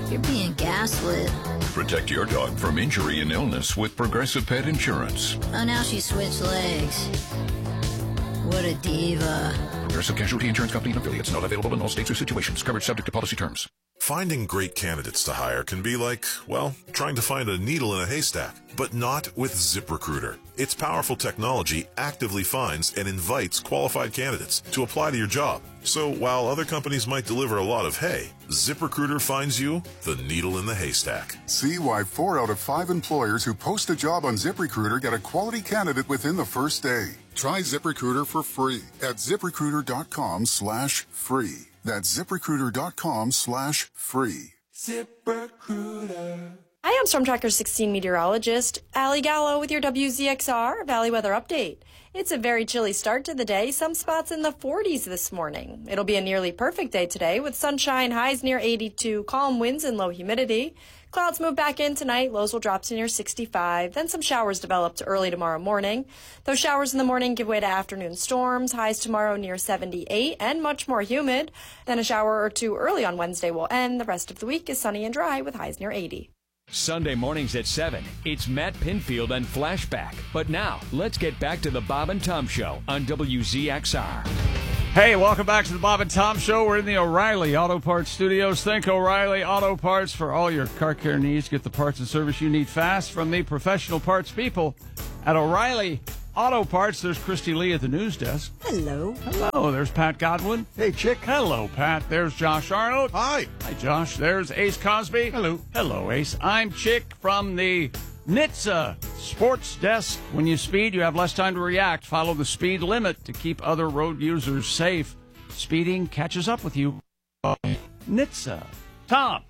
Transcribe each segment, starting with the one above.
You're being gaslit. Protect your dog from injury and illness with Progressive Pet Insurance. Oh, now she switched legs. What a diva. Progressive Casualty Insurance Company and affiliates. Not available in all states or situations. Coverage subject to policy terms. Finding great candidates to hire can be like, well, trying to find a needle in a haystack, but not with ZipRecruiter. Its powerful technology actively finds and invites qualified candidates to apply to your job. So while other companies might deliver a lot of hay, ZipRecruiter finds you the needle in the haystack. See why 4 out of 5 employers who post a job on ZipRecruiter get a quality candidate within the first day. Try ZipRecruiter for free at ZipRecruiter.com/free. That's ZipRecruiter.com/free. ZipRecruiter. Hi, I'm Storm Tracker 16 meteorologist Allie Gallo with your WZXR Valley Weather Update. It's a very chilly start to the day, some spots in the 40s this morning. It'll be a nearly perfect day today with sunshine, highs near 82, calm winds and low humidity. Clouds move back in tonight, lows will drop to near 65, then some showers develop early tomorrow morning. Those showers in the morning give way to afternoon storms, highs tomorrow near 78 and much more humid. Then a shower or two early on Wednesday will end. The rest of the week is sunny and dry with highs near 80. Sunday mornings at 7, it's Matt Pinfield and Flashback. But now, let's get back to the Bob and Tom Show on WZXR. Hey, welcome back to the Bob and Tom Show. We're in the O'Reilly Auto Parts Studios. Think O'Reilly Auto Parts for all your car care needs. Get the parts and service you need fast from the professional parts people at O'Reilly Auto Parts. There's Christy Lee at the news desk. Hello. Hello. There's Pat Godwin. Hey, Chick. Hello, Pat. There's Josh Arnold. Hi. Hi, Josh. There's Ace Cosby. Hello. Hello, Ace. I'm Chick from the NHTSA Sports Desk. When you speed, you have less time to react. Follow the speed limit to keep other road users safe. Speeding catches up with you. NHTSA. Tom.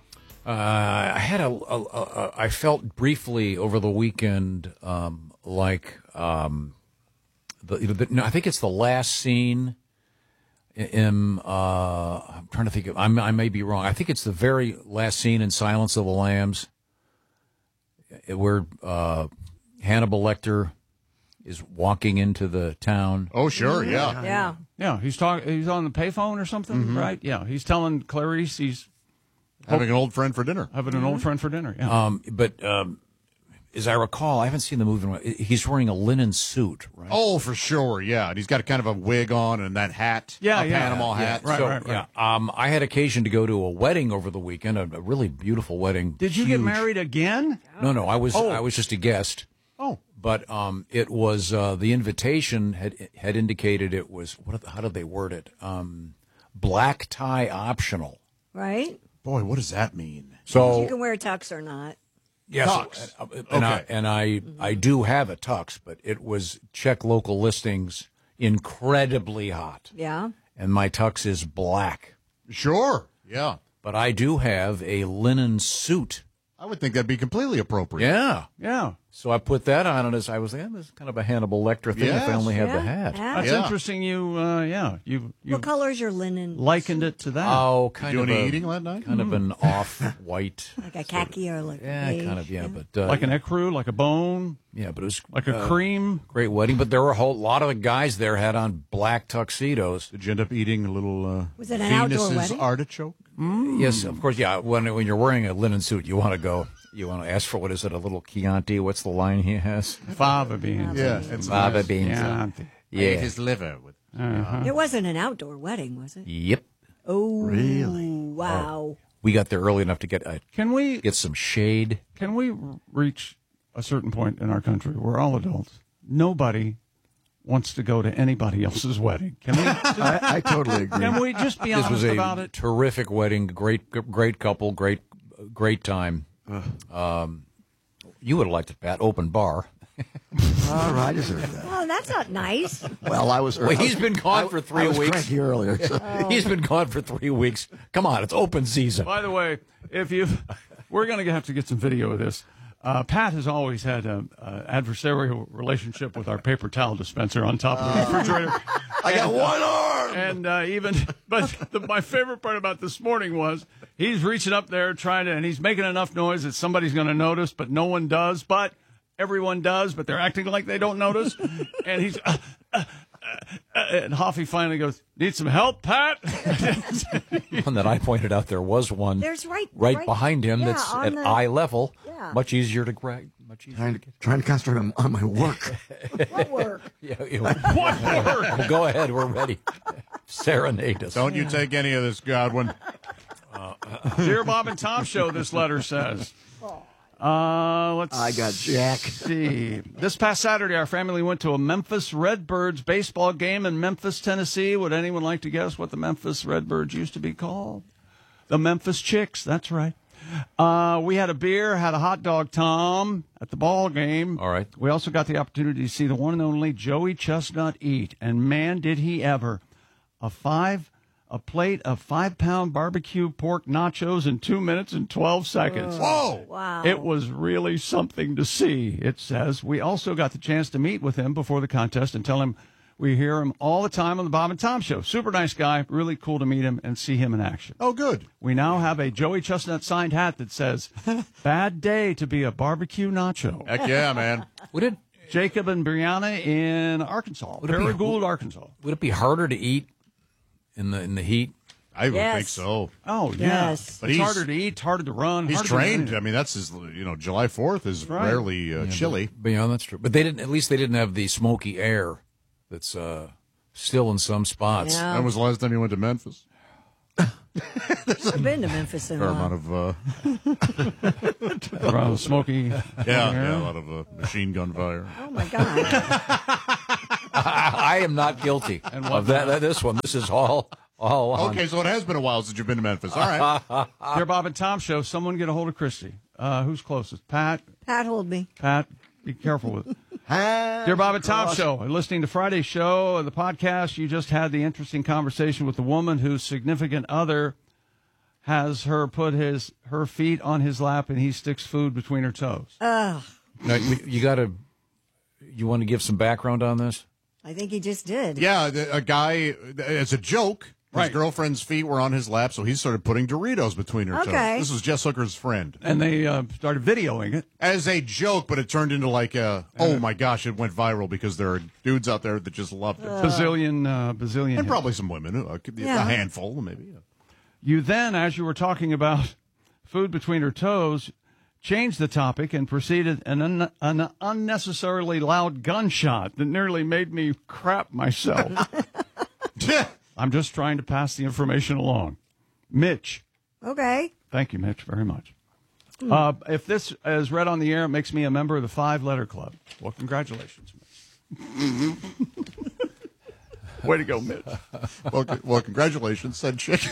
I felt briefly over the weekend I think it's the last scene I'm trying to think of, I may be wrong. I think it's the very last scene in Silence of the Lambs where Hannibal Lecter is walking into the town. Oh, sure, yeah. Yeah, he's on the payphone or something, right? Yeah, he's telling Clarice he's having an old friend for dinner. Yeah. As I recall, I haven't seen the movie in a while. He's wearing a linen suit, right? Oh, for sure, yeah. And he's got kind of a wig on and that hat, Panama hat. Right. Yeah. I had occasion to go to a wedding over the weekend, a really beautiful wedding. Did you get married again? No, I was just a guest. Oh. But it was the invitation had indicated it was how did they word it? Black tie optional. Right? Boy, what does that mean? So you can wear a tux or not. Yes, tux. I do have a tux, but it was check local listings, incredibly hot. Yeah. And my tux is black. Sure, yeah. But I do have a linen suit. I would think that'd be completely appropriate. Yeah. So I put that on, and I was like, this is kind of a Hannibal Lecter thing if I only had the hat. That's interesting. You what color is your linen? Likened it to that. Oh, kind of. Eating that night? Kind of an off-white. Like a khaki or like beige, kind of, but like an ecru, like a bone. Yeah, but it was like a cream. Great wedding, but there were a lot of the guys there had on black tuxedos. Did you end up eating a little was it an outdoor Venus's wedding? artichoke? Yes, of course. Yeah, when you're wearing a linen suit, you want to go. You want to ask for, what is it, a little Chianti? What's the line he has? Fava beans. Yeah. Fava beans. Chianti. Yeah. Ate his liver. It wasn't an outdoor wedding, was it? Yep. Oh, really? Wow. We got there early enough to get some shade. Can we reach a certain point in our country? We're all adults. Nobody wants to go to anybody else's wedding. Can we? I totally agree. Can we just be honest about it? This was a terrific wedding. Great couple. Great time. You would have liked it, Pat. Open bar. All right, I deserve that. Oh, that's not nice. Well, I was. He's been gone for 3 weeks. I was cranky earlier. So. He's been gone for 3 weeks. Come on, it's open season. By the way, we're going to have to get some video of this. Pat has always had an adversarial relationship with our paper towel dispenser on top of the refrigerator. I got one arm. And my favorite part about this morning was he's reaching up there and he's making enough noise that somebody's going to notice, but no one does. But everyone does, but they're acting like they don't notice. And he's And Hoffy finally goes, "Need some help, Pat?" One that I pointed out, there was one There's right behind him that's at eye level. Yeah. Much easier to grab. Much easier to get. Trying to concentrate on my work. What work? What work? Well, go ahead. We're ready. Serenade us. Don't you take any of this, Godwin. Dear Bob and Tom Show, this letter says. Let's I got Jack. see. This past Saturday, our family went to a Memphis Redbirds baseball game in Memphis, Tennessee. Would anyone like to guess what the Memphis Redbirds used to be called? The Memphis Chicks. That's right. We had a beer, had a hot dog, Tom, at the ball game. All right. We also got the opportunity to see the one and only Joey Chestnut eat, and man, did he ever! A plate of 5-pound barbecue pork nachos in 2 minutes and 12 seconds. Whoa! Wow. It was really something to see, it says. We also got the chance to meet with him before the contest and tell him we hear him all the time on the Bob and Tom Show. Super nice guy. Really cool to meet him and see him in action. Oh, good. We now have a Joey Chestnut signed hat that says, "Bad day to be a barbecue nacho." Heck yeah, man. Would it Jacob and Brianna in Arkansas, Paragould, Arkansas. would it be harder to eat in the heat? I would Yes. think so. Oh, yeah. Yes. But It's he's- harder to eat, it's harder to run. He's harder to do trained. anything. I mean, that's his. July 4th is Right. rarely chilly. But, yeah, that's true. But they didn't. At least they didn't have the smoky air that's still in some spots. Yeah. When was the last time you went to Memphis? I've been to Memphis in a Fair while. amount of Around smoky. yeah, a lot of machine gun fire. Oh, my God. I am not guilty of that. This one. This is all on. Okay, so it has been a while since you've been to Memphis. All right. Dear Bob and Tom Show, someone get a hold of Christy. Who's closest? Pat? Pat, hold me. Pat, be careful with it. Dear Bob and Tom Show, listening to Friday's show, the podcast, you just had the interesting conversation with the woman whose significant other has her put her feet on his lap and he sticks food between her toes. Now, you want to give some background on this? I think he just did. Yeah, a guy, as a joke, his Right. girlfriend's feet were on his lap, so he started putting Doritos between her Okay. toes. This was Jess Hooker's friend. And they started videoing it. As a joke, but it turned into like oh my gosh, it went viral because there are dudes out there that just loved it. Bazillion And hits. probably some women, a handful maybe. You then, as you were talking about food between her toes, changed the topic and proceeded an unnecessarily loud gunshot that nearly made me crap myself. I'm just trying to pass the information along. Mitch. Okay. Thank you, Mitch, very much. If this is read on the air, it makes me a member of the 5-Letter Club. Well, congratulations, Mitch. Way to go, Mitch. Well, congratulations, said chick.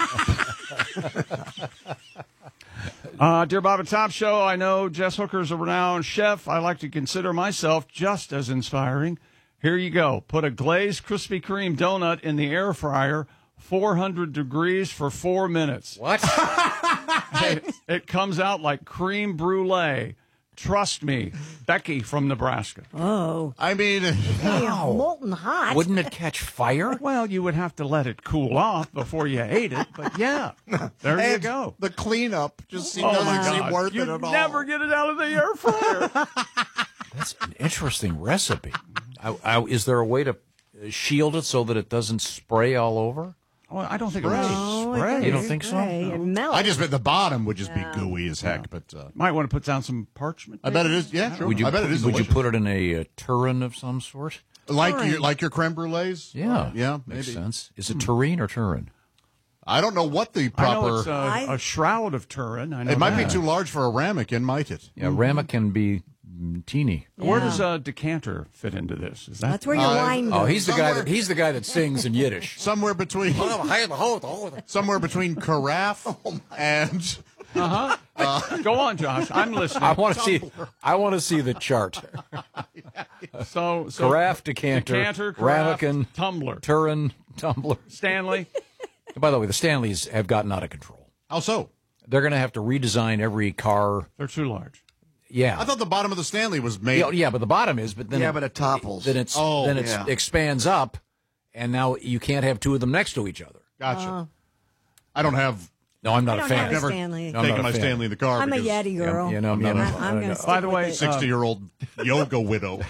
Dear Bob and Tom Show, I know Jess Hooker's a renowned chef. I like to consider myself just as inspiring. Here you go. Put a glazed Krispy Kreme donut in the air fryer, 400 degrees for 4 minutes. What? It comes out like creme brulee. Trust me, Becky from Nebraska. Oh. I mean, Molten hot. Wouldn't it catch fire? Well, you would have to let it cool off before you ate it, but yeah, there you and go. the cleanup just Oh my doesn't seem God. worth You'd it at all. never get it out of the air fryer. That's an interesting recipe. Is there a way to shield it so that it doesn't spray all over? Well, I don't think it Spray. would spray. You don't think so? It melts. I just bet the bottom would just be gooey as heck, but Might want to put down some parchment. I bet it is. Yeah, sure. Would you, I bet it is. would you delicious. put it in a tureen of some sort? like your creme brulees? Yeah. yeah, Makes maybe. sense. Is it tureen or tureen? I don't know what the I know proper. it's a shroud of Turin. I know It might that. be too large for a ramekin, might it? Yeah, ramekin be teeny. Where does a decanter fit into this? Is that That's where your wine Oh, goes. he's the guy that sings in Yiddish. Somewhere between carafe and Go on, Josh. I'm listening. I want to see the chart. So Carafe, decanter, carafe, ramekin, tumbler, tureen, tumbler. Stanley. By the way, the Stanleys have gotten out of control. how so? They're going to have to redesign every car. They're too large. Yeah. I thought the bottom of the Stanley was made. Yeah, but the bottom is, but then but it topples. Then it yeah. expands up, and now you can't have two of them next to each other. Gotcha. I don't have No, I'm I not a don't fan. have a Never Stanley. No, I'm taking not my a fan. Stanley in the car. I'm a because Yeti girl. You know, I'm going to stick By the with way, it. 60-year-old yoga widow.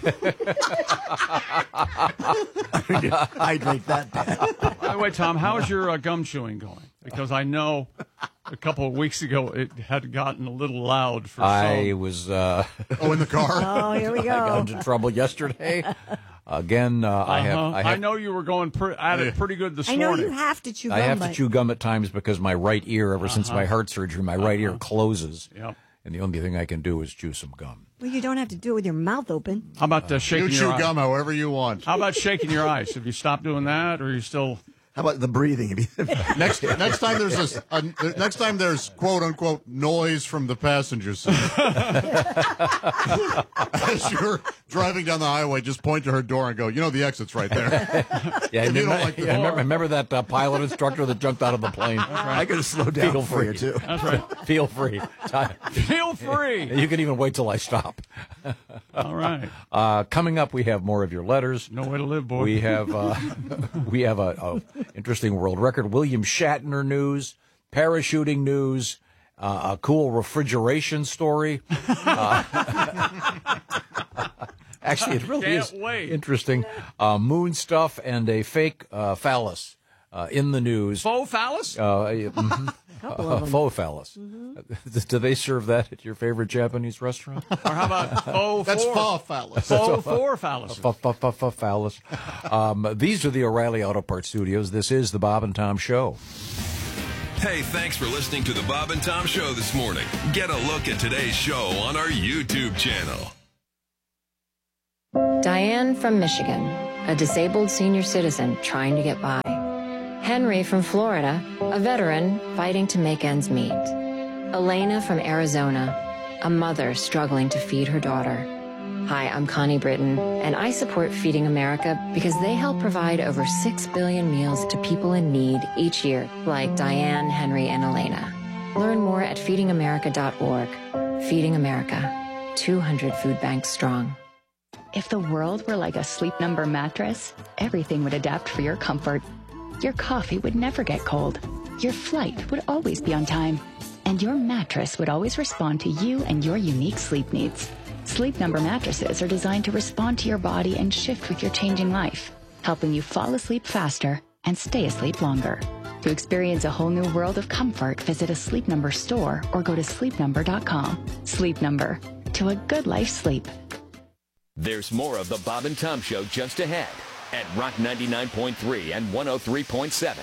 Hydrate that down. By the way, Tom, how's your gum chewing going? Because I know a couple of weeks ago it had gotten a little loud for I some. was Oh, in the car? Oh, here we I got go. into trouble yesterday. Again, I know you were going at it pretty good this I know morning. you have to chew gum. I have to but- chew gum at times because my right ear, ever since my heart surgery, my right ear closes. Yep. And the only thing I can do is chew some gum. Well, you don't have to do it with your mouth open. How about shaking You your chew eyes? gum however you want. How about shaking your eyes? Have you stopped doing that, or are you still? How about the breathing? Next time next time there's quote unquote noise from the passenger seat. As you're driving down the highway, just point to her door and go, the exit's right there. Yeah, If you don't like the remember that pilot instructor that jumped out of the plane? I could have slowed down Feel for free. you, too. That's right. Feel free. Feel free. You can even wait till I stop. All right. Coming up, we have more of your letters. No way to live, boy. We have a interesting world record. William Shatner news, parachuting news, a cool refrigeration story. Actually, it really Can't is wait. interesting. Moon stuff and a fake phallus in the news. Faux phallus? Couple of them. Faux phallus. Do they serve that at your favorite Japanese restaurant? Or how about faux That's four? faux phallus. Faux four phallus. Phallus. These are the O'Reilly Auto Parts Studios. This is the Bob and Tom Show. Hey, thanks for listening to the Bob and Tom Show this morning. Get a look at today's show on our YouTube channel. Diane from Michigan, a disabled senior citizen trying to get by. Henry from Florida, a veteran fighting to make ends meet. Elena from Arizona, a mother struggling to feed her daughter. Hi, I'm Connie Britton, and I support Feeding America because they help provide over 6 billion meals to people in need each year, like Diane, Henry, and Elena. Learn more at feedingamerica.org. Feeding America, 200 food banks strong. If the world were like a Sleep Number mattress, everything would adapt for your comfort. Your coffee would never get cold. Your flight would always be on time. And your mattress would always respond to you and your unique sleep needs. Sleep Number mattresses are designed to respond to your body and shift with your changing life, helping you fall asleep faster and stay asleep longer. To experience a whole new world of comfort, visit a Sleep Number store or go to sleepnumber.com. Sleep Number. To a good life's sleep. There's more of the Bob and Tom Show just ahead at Rock 99.3 and 103.7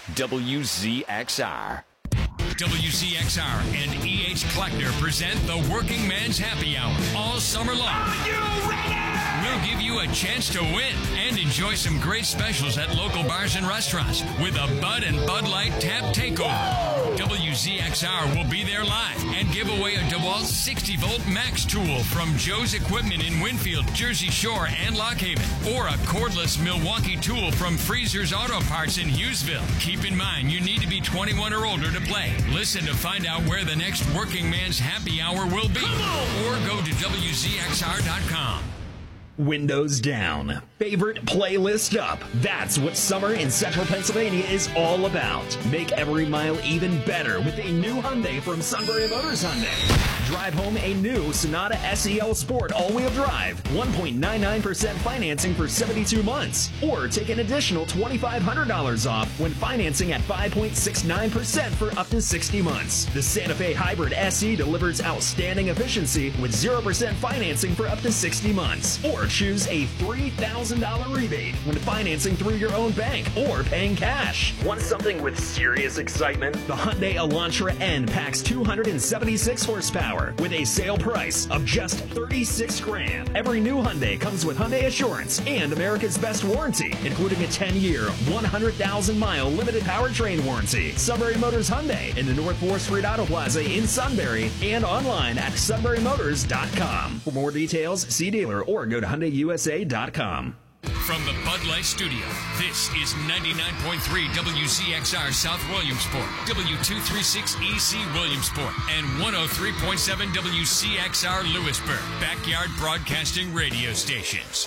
WZXR. WZXR and E.H. Kleckner present the Working Man's Happy Hour all summer long. Are you ready? We'll give you a chance to win and enjoy some great specials at local bars and restaurants with a Bud and Bud Light Tap Takeover. WZXR will be there live and give away a DeWalt 60-volt Max tool from Joe's Equipment in Winfield, Jersey Shore, and Lock Haven, or a cordless Milwaukee tool from Freezer's Auto Parts in Hughesville. Keep in mind, you need to be 21 or older to play. Listen to find out where the next Working Man's Happy Hour will be, or go to WZXR.com. Windows down. Favorite playlist up. That's what summer in central Pennsylvania is all about. Make every mile even better with a new Hyundai from Sunbury Motors Hyundai. Drive home a new Sonata SEL Sport all-wheel drive. 1.99% financing for 72 months. Or take an additional $2,500 off when financing at 5.69% for up to 60 months. The Santa Fe Hybrid SE delivers outstanding efficiency with 0% financing for up to 60 months. Or choose a $3,000 rebate when financing through your own bank or paying cash. Want something with serious excitement? The Hyundai Elantra N packs 276 horsepower with a sale price of just $36,000. Every new Hyundai comes with Hyundai Assurance and America's Best Warranty, including a 10-year, 100,000-mile limited powertrain warranty. Sunbury Motors Hyundai in the North 4th Street Auto Plaza in Sunbury and online at sunburymotors.com. For more details, see dealer or go to HyundaiUSA.com. From the Bud Light Studio, this is 99.3 WZXR South Williamsport, W236EC Williamsport, and 103.7 WCXR Lewisburg, backyard broadcasting radio stations.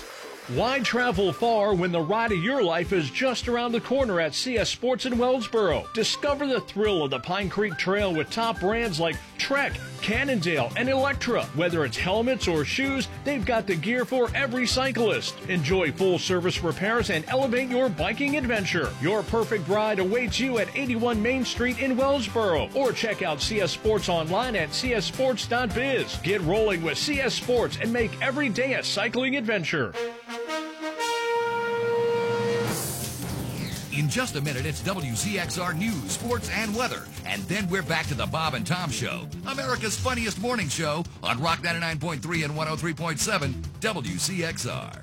Why travel far when the ride of your life is just around the corner at CS Sports in Wellsboro? Discover the thrill of the Pine Creek Trail with top brands like Trek, Cannondale, and Electra. Whether it's helmets or shoes, they've got the gear for every cyclist. Enjoy full-service repairs and elevate your biking adventure. Your perfect ride awaits you at 81 Main Street in Wellsboro. Or check out CS Sports online at cssports.biz. Get rolling with CS Sports and make every day a cycling adventure. In just a minute, it's WCXR News, Sports, and Weather. And then we're back to the Bob and Tom Show, America's funniest morning show on Rock 99.3 and 103.7 WCXR.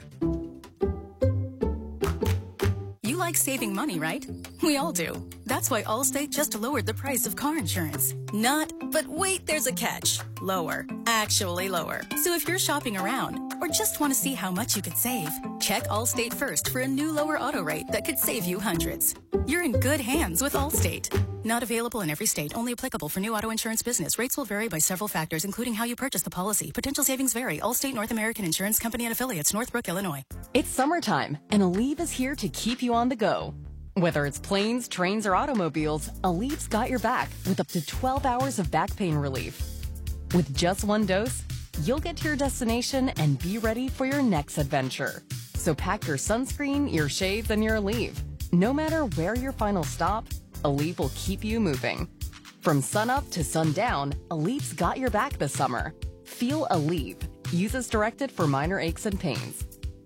You like saving money, right? We all do. That's why Allstate just lowered the price of car insurance. Not, but wait, there's a catch. Lower. Actually lower. So if you're shopping around or just want to see how much you could save, check Allstate first for a new lower auto rate that could save you hundreds. You're in good hands with Allstate. Not available in every state. Only applicable for new auto insurance business. Rates will vary by several factors, including how you purchase the policy. Potential savings vary. Allstate North American Insurance Company and Affiliates, Northbrook, Illinois. It's summertime, and Aleve is here to keep you on the go. Whether it's planes, trains, or automobiles, Aleve's got your back with up to 12 hours of back pain relief. With just one dose, you'll get to your destination and be ready for your next adventure. So pack your sunscreen, your shades, and your Aleve. No matter where your final stop, Aleve will keep you moving. From sunup to sundown, Aleve's got your back this summer. Feel Aleve. Use as directed for minor aches and pains.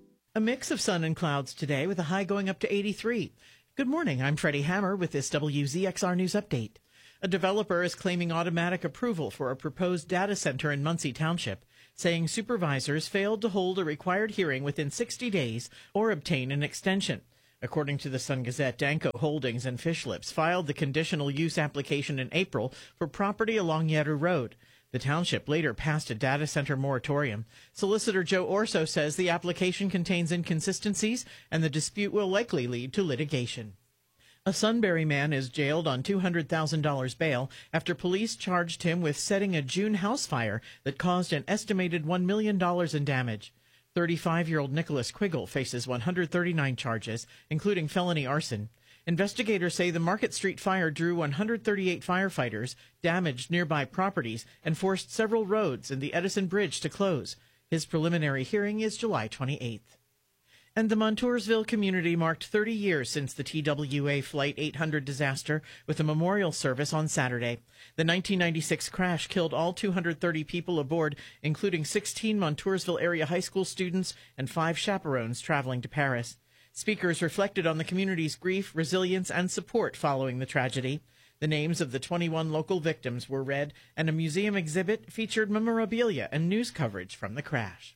A mix of sun and clouds today with a high going up to 83. Good morning, I'm Freddie Hammer with this WZXR News Update. A developer is claiming automatic approval for a proposed data center in Muncie Township, saying supervisors failed to hold a required hearing within 60 days or obtain an extension. According to the Sun Gazette, Danco Holdings and Fish Lips filed the conditional use application in April for property along Yeru Road. The township later passed a data center moratorium. Solicitor Joe Orso says the application contains inconsistencies and the dispute will likely lead to litigation. A Sunbury man is jailed on $200,000 bail after police charged him with setting a June house fire that caused an estimated $1 million in damage. 35-year-old Nicholas Quiggle faces 139 charges, including felony arson. Investigators say the Market Street fire drew 138 firefighters, damaged nearby properties, and forced several roads and the Edison Bridge to close. His preliminary hearing is July 28th. And the Montoursville community marked 30 years since the TWA Flight 800 disaster with a memorial service on Saturday. The 1996 crash killed all 230 people aboard, including 16 Montoursville area high school students and 5 chaperones traveling to Paris. Speakers reflected on the community's grief, resilience, and support following the tragedy. The names of the 21 local victims were read, and a museum exhibit featured memorabilia and news coverage from the crash.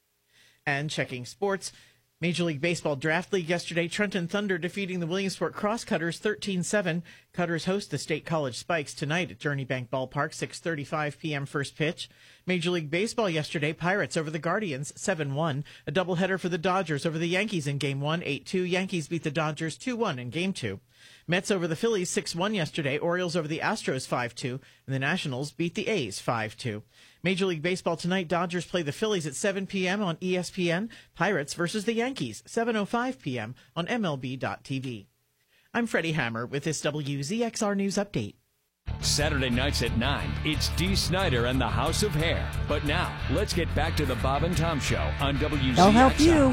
And checking sports, Major League Baseball Draft League yesterday, Trenton Thunder defeating the Williamsport Crosscutters 13-7. Cutters host the State College Spikes tonight at Journey Bank Ballpark, 6:35 p.m. first pitch. Major League Baseball yesterday, Pirates over the Guardians 7-1. A doubleheader for the Dodgers over the Yankees in Game 1, 8-2. Yankees beat the Dodgers 2-1 in Game 2. Mets over the Phillies 6-1 yesterday. Orioles over the Astros 5-2. And the Nationals beat the A's 5-2. Major League Baseball tonight, Dodgers play the Phillies at 7 p.m. on ESPN. Pirates versus the Yankees, 7:05 p.m. on MLB.tv. I'm Freddie Hammer with this WZXR News Update. Saturday nights at 9, it's Dee Snider and the House of Hair. But now, let's get back to the Bob and Tom Show on WZXR. They'll help you.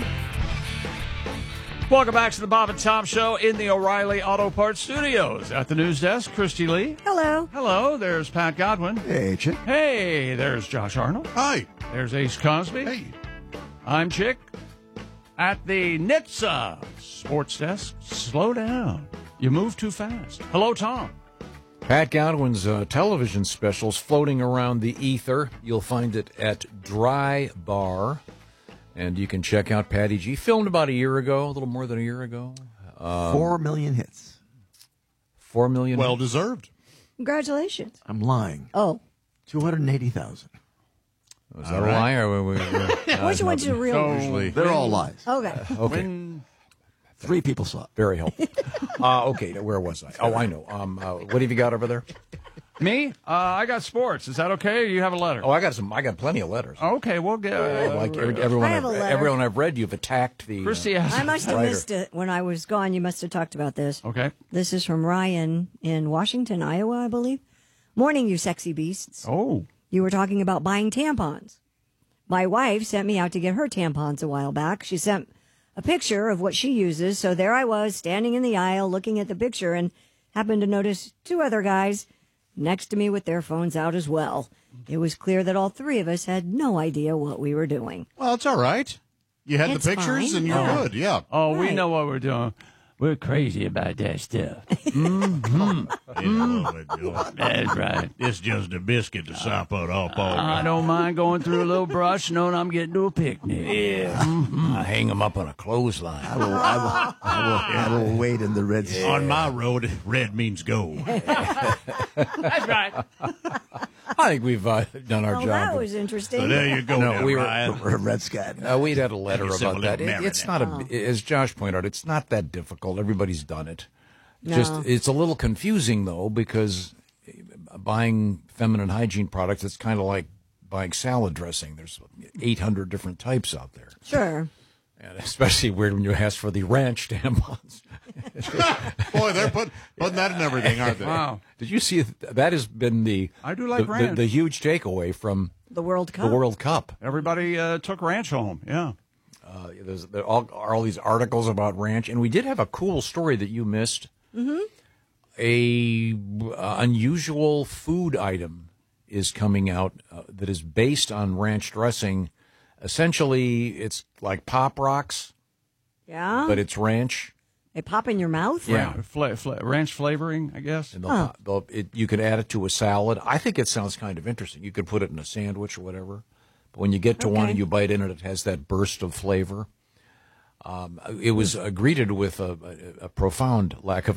Welcome back to the Bob and Tom Show in the O'Reilly Auto Parts Studios. At the news desk, Christy Lee. Hello. Hello, there's Pat Godwin. Hey, Chick. Hey, there's Josh Arnold. Hi. There's Ace Cosby. Hey. I'm Chick. At the NHTSA sports desk, slow down. You move too fast. Hello, Tom. Pat Godwin's television specials floating around the ether. You'll find it at Dry Bar. And you can check out Patty G. Filmed about a year ago, a little more than a year ago. 4 million hits. 4 million. Well deserved. Congratulations. I'm lying. Oh. 280,000. Is that a lie? Or which one's the real one? Usually. They're all lies. Okay. Okay. 3 people saw it. Very helpful. Okay, where was I? Oh, I know. What have you got over there? Me? I got sports. Is that okay? Or you have a letter? Oh, I got plenty of letters. Okay, we'll get. Everyone I've read, you've attacked the. I must have missed it when I was gone. You must have talked about this. Okay. This is from Ryan in Washington, Iowa, I believe. Morning, you sexy beasts. Oh. You were talking about buying tampons. My wife sent me out to get her tampons a while back. She sent a picture of what she uses, so there I was standing in the aisle looking at the picture and happened to notice two other guys next to me with their phones out as well. It was clear that all three of us had no idea what we were doing. Well, it's all right. You had It's the pictures fine. and you're good, yeah. Oh, we Right. know what we're doing. We're crazy about that stuff. That's right. It's just a biscuit to sop it up all I don't mind going through a little brush knowing I'm getting to a picnic. Yeah. I hang them up on a clothesline. I will wait in the red sea. On my road, red means go. That's right. I think we've done our Oh, job. that was interesting. So there you go. No, now, we were Ryan. Red Sky. we'd had a letter Yourself a about little that. It's not marinade. as Josh pointed out, it's not that difficult. Everybody's done it. No. It's a little confusing though because buying feminine hygiene products, it's kind of like buying salad dressing. There's 800 different types out there, Sure. and especially weird when you ask for the ranch tampons. Boy, they're putting that in everything, aren't they? Wow. Did you see that has been the I do like ranch. the huge takeaway from The World Cup. the World Cup? Everybody took ranch home. Yeah. There are all these articles about ranch, and we did have a cool story that you missed. Mm-hmm. Unusual food item is coming out that is based on ranch dressing. Essentially, it's like Pop Rocks, Yeah. but it's ranch. They pop in your mouth? Yeah. Ranch flavoring, I guess. And you can add it to a salad. I think it sounds kind of interesting. You could put it in a sandwich or whatever. But when you get to one Okay. and you bite in it has that burst of flavor. It was greeted with a profound lack of